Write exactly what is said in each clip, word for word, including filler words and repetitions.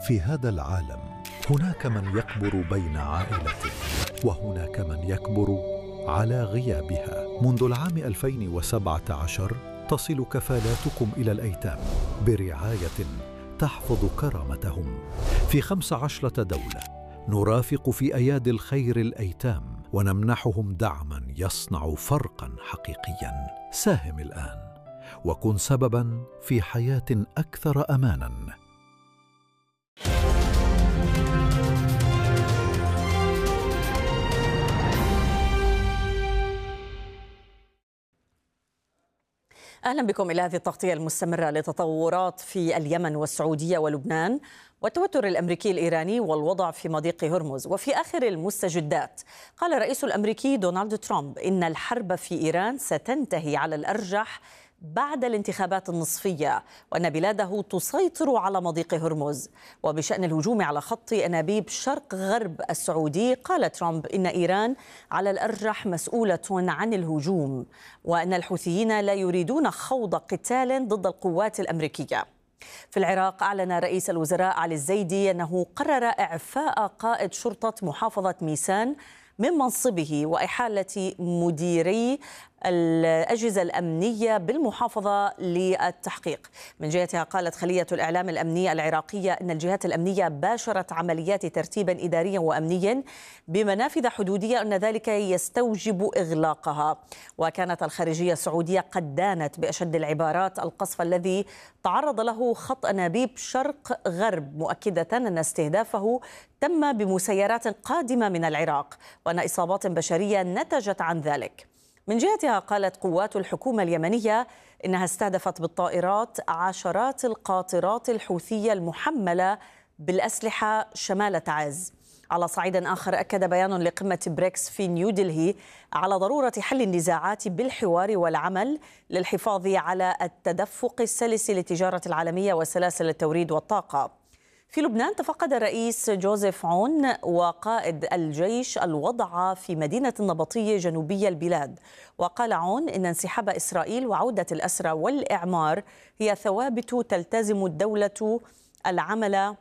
في هذا العالم هناك من يكبر بين عائلته، وهناك من يكبر على غيابها. منذ العام ألفين وسبعة عشر تصل كفالاتكم إلى الأيتام برعاية تحفظ كرامتهم. في خمس عشرة دولة نرافق في أيادي الخير الأيتام ونمنحهم دعما يصنع فرقا حقيقيا. ساهم الآن وكن سببا في حياة أكثر أمانا. أهلا بكم إلى هذه التغطية المستمرة لتطورات في اليمن والسعودية ولبنان والتوتر الأمريكي الإيراني والوضع في مضيق هرمز. وفي آخر المستجدات قال الرئيس الأمريكي دونالد ترامب إن الحرب في إيران ستنتهي على الأرجح بعد الانتخابات النصفية، وأن بلاده تسيطر على مضيق هرمز. وبشأن الهجوم على خط أنابيب شرق غرب السعودي قال ترامب إن إيران على الأرجح مسؤولة عن الهجوم، وأن الحوثيين لا يريدون خوض قتال ضد القوات الأمريكية. في العراق أعلن رئيس الوزراء علي الزيدي أنه قرر إعفاء قائد شرطة محافظة ميسان من منصبه وإحالة مديري الأجهزة الأمنية بالمحافظة للتحقيق. من جهتها قالت خلية الإعلام الأمنية العراقية أن الجهات الأمنية باشرت عمليات ترتيبا إداريا وأمنيا بمنافذ حدودية، أن ذلك يستوجب إغلاقها. وكانت الخارجية السعودية قد دانت بأشد العبارات القصف الذي تعرض له خط أنابيب شرق غرب، مؤكدة أن استهدافه تم بمسيرات قادمة من العراق، وأن إصابات بشرية نتجت عن ذلك. من جهتها قالت قوات الحكومة اليمنية إنها استهدفت بالطائرات عشرات القاطرات الحوثية المحملة بالأسلحة شمال تعز. على صعيد آخر أكد بيان لقمة بريكس في نيودلهي على ضرورة حل النزاعات بالحوار والعمل للحفاظ على التدفق السلس للتجارة العالمية وسلاسل التوريد والطاقة. في لبنان تفقد الرئيس جوزيف عون وقائد الجيش الوضع في مدينة النبطية جنوبي البلاد. وقال عون إن انسحاب إسرائيل وعودة الأسرى والإعمار هي ثوابت تلتزم الدولة العمل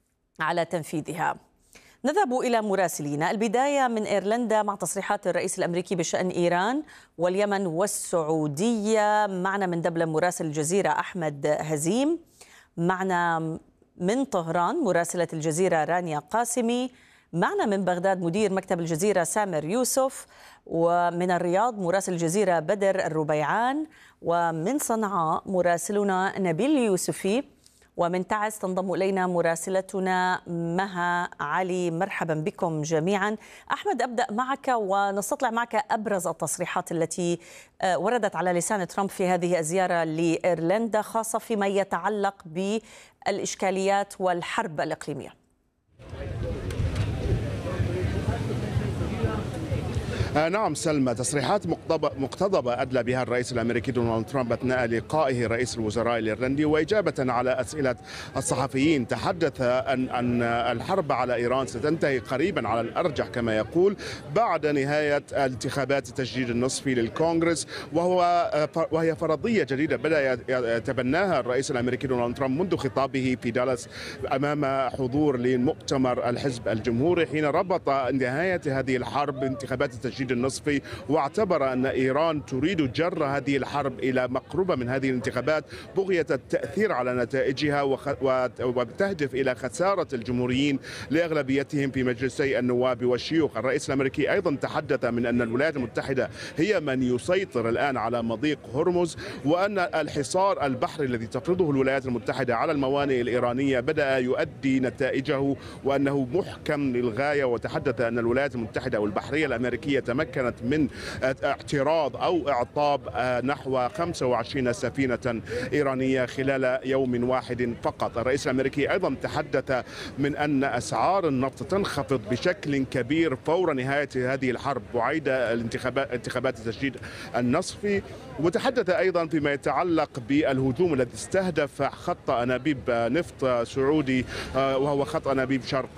على تنفيذها. نذهب إلى مراسلينا، البداية من إيرلندا مع تصريحات الرئيس الأمريكي بشأن إيران واليمن والسعودية. معنا من دبلن مراسل الجزيرة أحمد هزيم، معنا من طهران مراسلة الجزيرة رانيا قاسمي، معنا من بغداد مدير مكتب الجزيرة سامر يوسف، ومن الرياض مراسل الجزيرة بدر الربيعان، ومن صنعاء مراسلنا نبيل يوسفي، ومن تعز تنضم إلينا مراسلتنا مها علي. مرحبا بكم جميعا. أحمد، أبدأ معك ونستطلع معك أبرز التصريحات التي وردت على لسان ترامب في هذه الزيارة لإيرلندا، خاصة فيما يتعلق بالإشكاليات والحرب الإقليمية. نعم سلمى، تصريحات مقتضبة أدلى بها الرئيس الأمريكي دونالد ترامب أثناء لقائه رئيس الوزراء الإيرلندي وإجابة على أسئلة الصحفيين. تحدث أن أن الحرب على إيران ستنتهي قريبا على الأرجح كما يقول بعد نهاية انتخابات التجديد النصفي للكونغرس، وهو وهي فرضية جديدة بدأ يتبناها الرئيس الأمريكي دونالد ترامب منذ خطابه في دالاس أمام حضور لمؤتمر الحزب الجمهوري، حين ربط نهاية هذه الحرب بانتخابات التجديد النصفي، واعتبر أن إيران تريد جر هذه الحرب إلى مقربة من هذه الانتخابات بغية التأثير على نتائجها وتهدف إلى خسارة الجمهوريين لأغلبيتهم في مجلسي النواب والشيوخ. الرئيس الأمريكي أيضا تحدث من أن الولايات المتحدة هي من يسيطر الآن على مضيق هرمز، وأن الحصار البحري الذي تفرضه الولايات المتحدة على الموانئ الإيرانية بدأ يؤدي نتائجه وأنه محكم للغاية. وتحدث أن الولايات المتحدة والبحرية الأمريكية تمكنت من اعتراض أو إعطاب نحو خمسة وعشرين سفينة إيرانية خلال يوم واحد فقط. الرئيس الأمريكي أيضا تحدث من أن أسعار النفط تنخفض بشكل كبير فور نهاية هذه الحرب وعيد الانتخابات انتخابات التجديد النصفي. وتحدث أيضا فيما يتعلق بالهجوم الذي استهدف خط أنابيب نفط سعودي وهو خط أنابيب شرق